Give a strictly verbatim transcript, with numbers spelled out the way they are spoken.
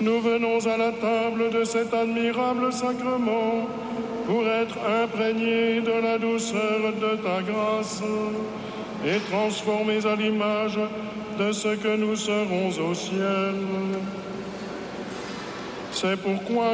Nous venons à la table de cet admirable sacrement pour être imprégnés de la douceur de ta grâce et transformés à l'image de ce que nous serons au ciel. C'est pourquoi